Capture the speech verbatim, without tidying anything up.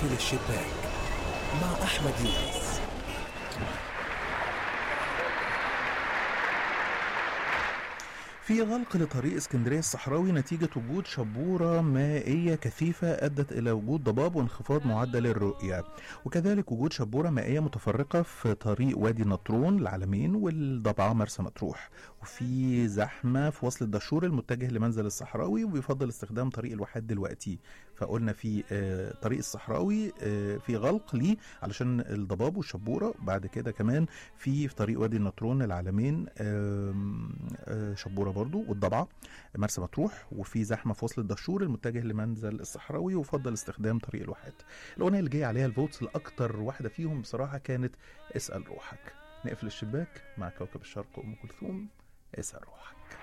نقفل الشباك مع أحمد يونس. في غلق لطريق اسكندرية الصحراوي نتيجة وجود شبورة مائية كثيفة أدت إلى وجود ضباب وانخفاض معدل الرؤية، وكذلك وجود شبورة مائية متفرقة في طريق وادي النطرون العلمين والضبعة مرسى مطروح، وفي زحمة في وصل الدشور المتجه لمنزل الصحراوي، وبيفضل استخدام طريق الواحات دلوقتي. فقلنا في آه طريق الصحراوي آه في غلق ليه علشان الضباب والشبورة. بعد كده كمان في في طريق وادي النطرون العلمين آه آه شبورة برضو والضبعة مرسى مطروح، وفي زحمة في وصل الدشور المتجه لمنزل الصحراوي، وفضل استخدام طريق الواحات. الأغنية اللي جاي عليها الفوتس الأكتر واحدة فيهم بصراحة كانت اسأل روحك. نقفل الشباك مع كوكب الشرق أم كلثوم، اسأل روحك.